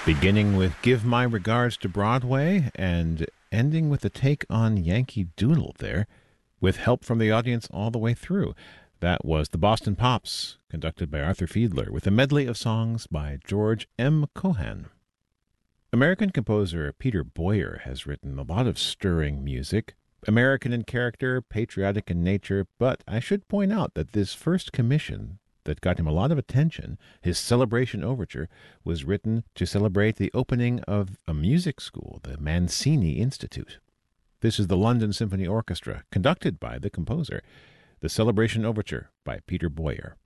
Beginning with Give My Regards to Broadway and ending with a take on Yankee Doodle there, with help from the audience all the way through. That was the Boston Pops, conducted by Arthur Fiedler, with a medley of songs by George M. Cohan. American composer Peter Boyer has written a lot of stirring music, American in character, patriotic in nature, but I should point out that this first commission that got him a lot of attention, his Celebration Overture, was written to celebrate the opening of a music school, the Mancini Institute. This is the London Symphony Orchestra, conducted by the composer. The Celebration Overture by Peter Boyer.